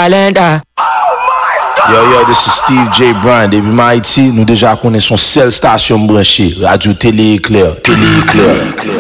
calendar. Yo, this is Steve J. Bryan. Depuis Haïti, nous déjà connaissons seule station branchée. Radio Télé Éclair. Télé Éclair.